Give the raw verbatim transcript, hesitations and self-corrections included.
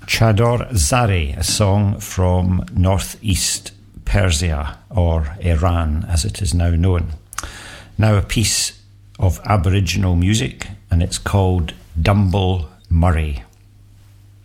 Chador Zari, a song from northeast Persia, or Iran as it is now known. Now a piece of Aboriginal music, and it's called Dumble Murray.